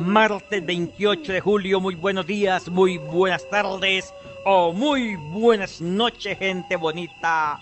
martes 28 de julio. Muy buenos días, muy buenas tardes o muy buenas noches, gente bonita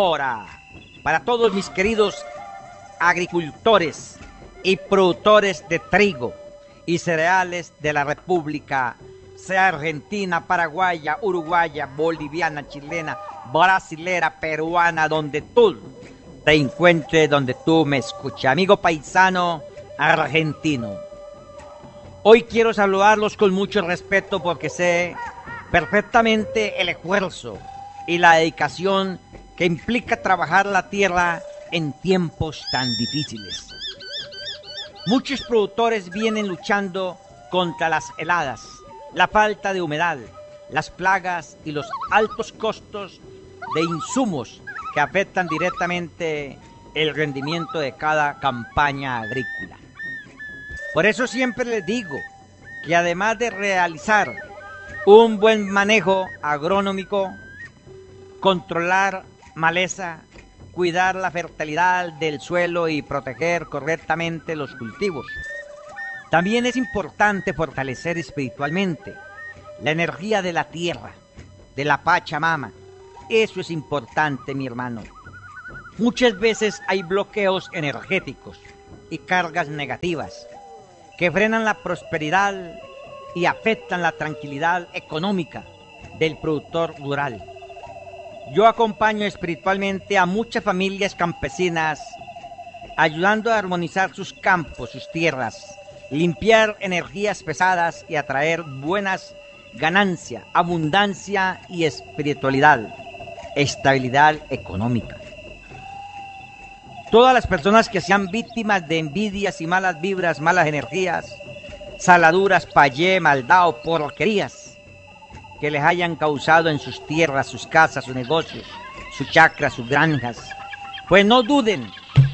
para todos mis queridos agricultores y productores de trigo y cereales de la República, sea argentina, paraguaya, uruguaya, boliviana, chilena, brasilera, peruana, donde tú te encuentres, donde tú me escuches. Amigo paisano argentino, hoy quiero saludarlos con mucho respeto porque sé perfectamente el esfuerzo y la dedicación que implica trabajar la tierra en tiempos tan difíciles. Muchos productores vienen luchando contra las heladas, la falta de humedad, las plagas y los altos costos de insumos que afectan directamente el rendimiento de cada campaña agrícola. Por eso siempre les digo que además de realizar un buen manejo agronómico, controlar maleza, cuidar la fertilidad del suelo y proteger correctamente los cultivos, también es importante fortalecer espiritualmente la energía de la tierra, de la Pachamama. Eso es importante, mi hermano. Muchas veces hay bloqueos energéticos y cargas negativas que frenan la prosperidad y afectan la tranquilidad económica del productor rural. Yo acompaño espiritualmente a muchas familias campesinas, ayudando a armonizar sus campos, sus tierras, limpiar energías pesadas y atraer buenas ganancias, abundancia y espiritualidad, estabilidad económica. Todas las personas que sean víctimas de envidias y malas vibras, malas energías, saladuras, payé, maldad o porquerías que les hayan causado en sus tierras, sus casas, sus negocios, sus chacras, sus granjas, pues no duden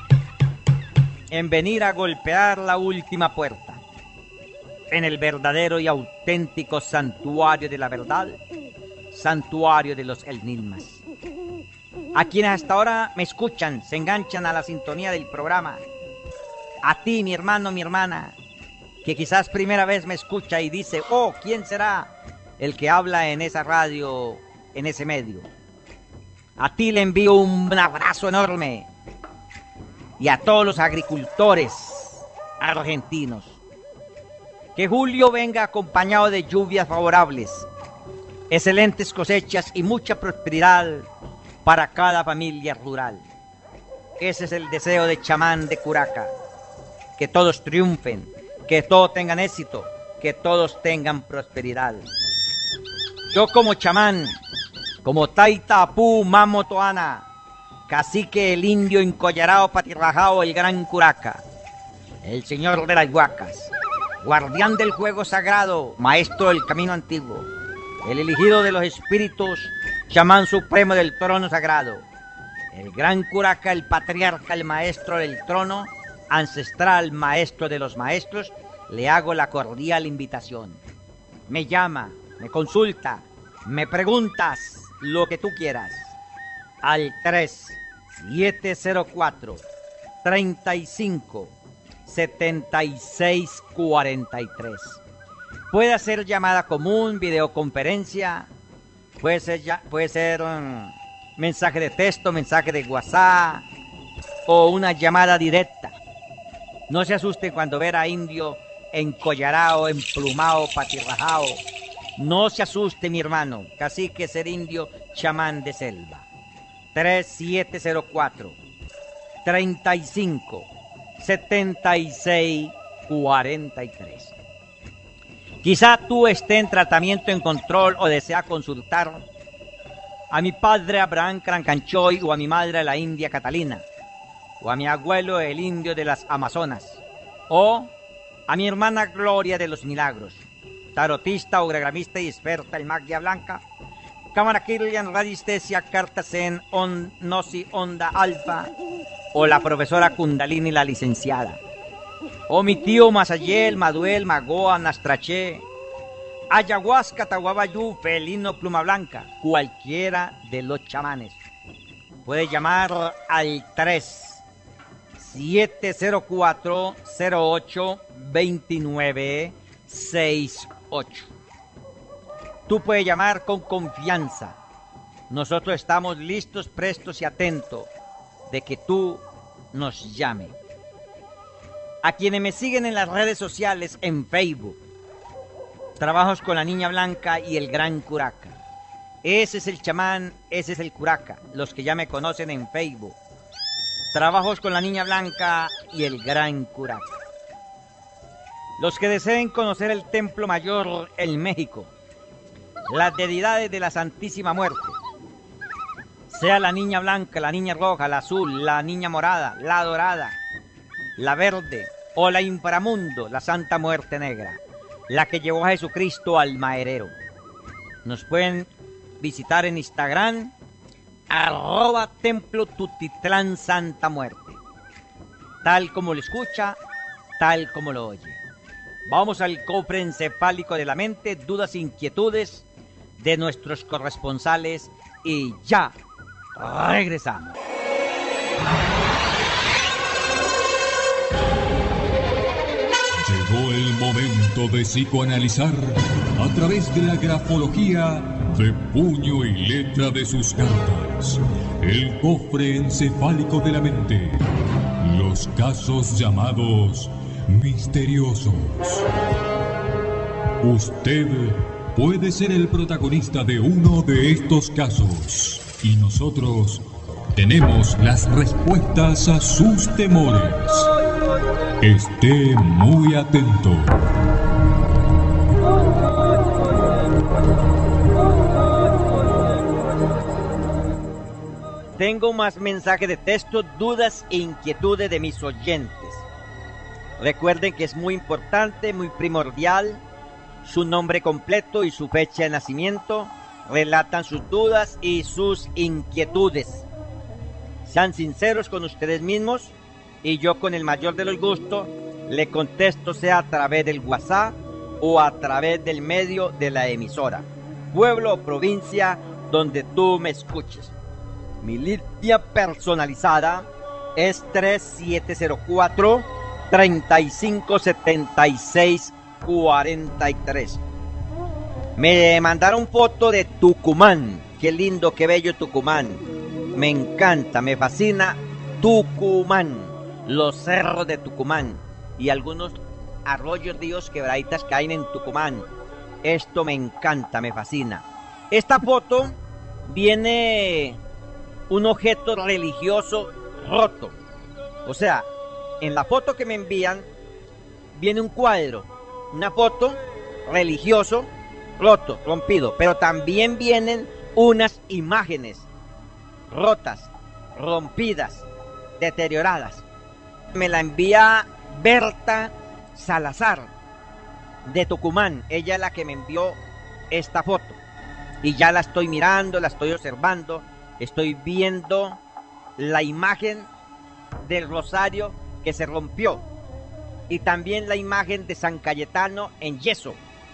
en venir a golpear la última puerta en el verdadero y auténtico santuario de la verdad, santuario de los Enigmas. A quienes hasta ahora me escuchan, se enganchan a la sintonía del programa. A ti, mi hermano, mi hermana, que quizás primera vez me escucha y dice, oh, ¿quién será el que habla en esa radio, en ese medio? A ti le envío un abrazo enorme. Y a todos los agricultores argentinos. Que julio venga acompañado de lluvias favorables, excelentes cosechas y mucha prosperidad para cada familia rural. Ese es el deseo de chamán de Curaca. Que todos triunfen, que todos tengan éxito, que todos tengan prosperidad. Yo como chamán, como Taita Apu Mamo Toana, cacique el indio encollarado patirrajado, el gran Curaca, el señor de las huacas, guardián del juego sagrado, maestro del camino antiguo, el elegido de los espíritus, chamán supremo del trono sagrado, el gran Curaca, el patriarca, el maestro del trono, ancestral, maestro de los maestros, le hago la cordial invitación. Me llama, me consulta, me preguntas lo que tú quieras al 3704-35-7643. Puede hacer llamada común, videoconferencia, puede ser mensaje de texto, mensaje de WhatsApp o una llamada directa. No se asusten cuando ver a indio encollarado, emplumado, patirrajado. No se asuste, mi hermano, cacique ser indio, chamán de selva. 3704-35-7643. Quizá tú estés en tratamiento en control o desea consultar a mi padre Abraham Crancanchoy o a mi madre la India Catalina o a mi abuelo el indio de las Amazonas o a mi hermana Gloria de los Milagros, tarotista, orgramista y experta en magia blanca, cámara Kirlian, radiestesia, cartas en Gnosi, onda alfa, o la profesora Kundalini, la licenciada, o mi tío Masayel, Maduel, Magoa, Nastraché, ayahuasca, tahuabayú, felino, pluma blanca, cualquiera de los chamanes. Puede llamar al 704-082968. Tú puedes llamar con confianza. Nosotros estamos listos, prestos y atentos de que tú nos llames. A quienes me siguen en las redes sociales, en Facebook, Trabajos con la Niña Blanca y el Gran Curaca. Ese es el chamán, ese es el curaca, los que ya me conocen en Facebook. Trabajos con la Niña Blanca y el Gran Curaca. Los que deseen conocer el Templo Mayor en México, las deidades de la Santísima Muerte, sea la Niña Blanca, la Niña Roja, la Azul, la Niña Morada, la Dorada, la Verde o la Inframundo, la Santa Muerte Negra, la que llevó a Jesucristo al Maerero. Nos pueden visitar en Instagram, @Templo Tutitlán Santa Muerte. Tal como lo escucha, tal como lo oye. Vamos al cofre encefálico de la mente, dudas e inquietudes de nuestros corresponsales y ya regresamos. Llegó el momento de psicoanalizar a través de la grafología de puño y letra de sus cartas, el cofre encefálico de la mente, los casos llamados misteriosos. Usted puede ser el protagonista de uno de estos casos y nosotros tenemos las respuestas a sus temores. Esté muy atento. Tengo más mensajes de texto, dudas e inquietudes de mis oyentes. Recuerden que es muy importante, muy primordial, su nombre completo y su fecha de nacimiento. Relatan sus dudas y sus inquietudes. Sean sinceros con ustedes mismos y yo con el mayor de los gustos le contesto, sea a través del WhatsApp o a través del medio de la emisora, pueblo o provincia donde tú me escuches. Mi línea personalizada es 3704-3576-43. Me mandaron foto de Tucumán. Qué lindo, qué bello Tucumán. Me encanta, me fascina Tucumán, los cerros de Tucumán y algunos arroyos, ríos, quebraditas que hay en Tucumán. Esto me encanta, me fascina. Esta foto viene un objeto religioso roto. O sea, en la foto que me envían viene un cuadro, una foto religioso roto, rompido, pero también vienen unas imágenes rotas, rompidas, deterioradas. Me la envía Berta Salazar de Tucumán. Ella es la que me envió esta foto y ya la estoy mirando, la estoy observando, estoy viendo la imagen del rosario que se rompió y también la imagen de San Cayetano en yeso.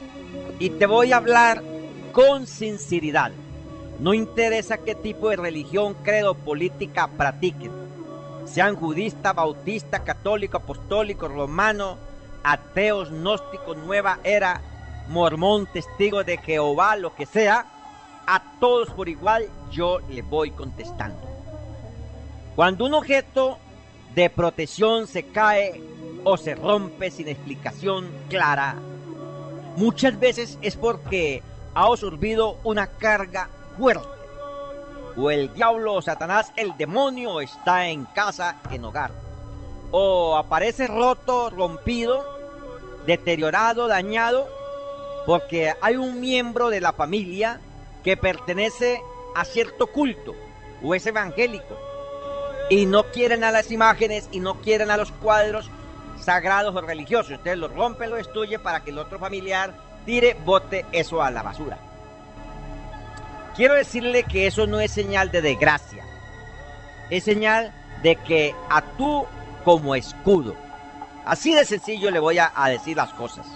Y te voy a hablar con sinceridad. No interesa qué tipo de religión, credo, política practiquen. Sean budistas, bautistas, católicos, apostólicos, romanos, ateos, gnósticos, nueva era, mormón, testigo de Jehová, lo que sea, a todos por igual yo les voy contestando. Cuando un objeto de protección se cae o se rompe sin explicación clara, muchas veces es porque ha absorbido una carga fuerte, o el diablo o Satanás, el demonio, está en casa, en hogar, o aparece roto, rompido, deteriorado, dañado, porque hay un miembro de la familia que pertenece a cierto culto o es evangélico y no quieren a las imágenes y no quieren a los cuadros sagrados o religiosos. Entonces los rompen, los destruyen para que el otro familiar tire, bote eso a la basura. Quiero decirle que eso no es señal de desgracia, es señal de que actúo como escudo. Así de sencillo le voy a decir las cosas.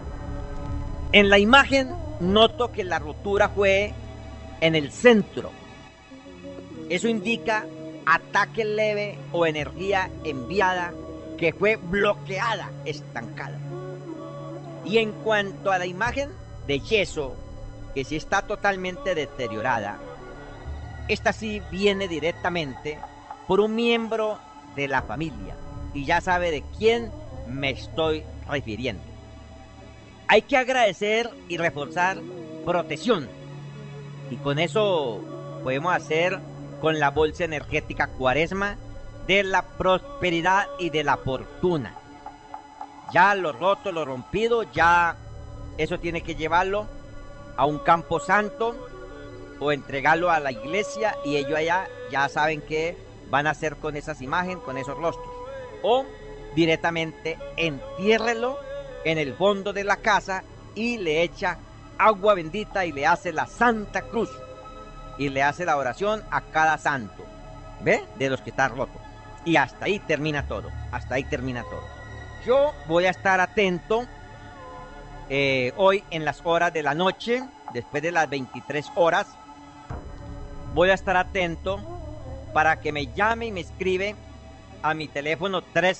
En la imagen noto que la rotura fue en el centro. Eso indica ataque leve o energía enviada que fue bloqueada, estancada. Y en cuanto a la imagen de yeso, que sí está totalmente deteriorada, esta sí viene directamente por un miembro de la familia, y ya sabe de quién me estoy refiriendo. Hay que agradecer y reforzar protección, y con eso podemos hacer con la bolsa energética Cuaresma de la prosperidad y de la fortuna. Ya lo roto, lo rompido, ya eso tiene que llevarlo a un campo santo o entregarlo a la iglesia, y ellos allá ya saben qué van a hacer con esas imágenes, con esos rostros. O directamente entiérrelo en el fondo de la casa y le echa agua bendita y le hace la Santa Cruz y le hace la oración a cada santo, ¿ve? De los que están rotos. Y hasta ahí termina todo, hasta ahí termina todo. Yo voy a estar atento hoy en las horas de la noche, después de las 23 horas, voy a estar atento para que me llame y me escribe a mi teléfono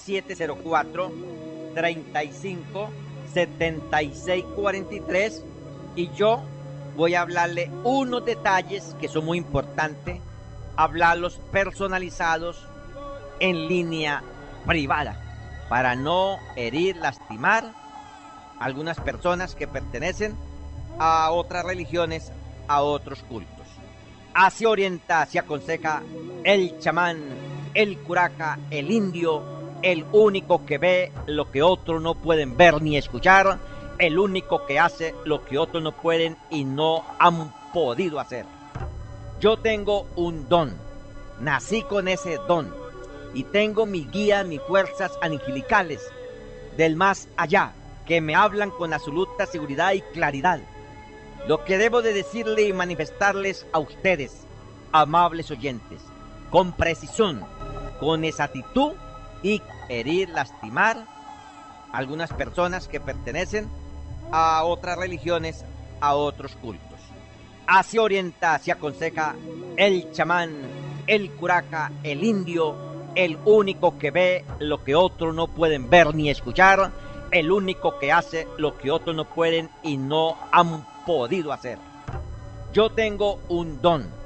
3704-35-7643, y yo voy a hablarle unos detalles que son muy importantes, hablarlos personalizados en línea privada, para no herir, lastimar a algunas personas que pertenecen a otras religiones, a otros cultos. Así orienta, así aconseja el chamán, el curaca, el indio, el único que ve lo que otros no pueden ver ni escuchar, el único que hace lo que otros no pueden y no han podido hacer. Yo tengo un don, nací con ese don, y tengo mi guía, mis fuerzas angelicales del más allá, que me hablan con absoluta seguridad y claridad. Lo que debo de decirle y manifestarles a ustedes, amables oyentes, con precisión, con exactitud, y herir, lastimar a algunas personas que pertenecen a otras religiones, a otros cultos. Así orienta, así aconseja el chamán, el curaca, el indio, el único que ve lo que otros no pueden ver ni escuchar, el único que hace lo que otros no pueden y no han podido hacer. Yo tengo un don,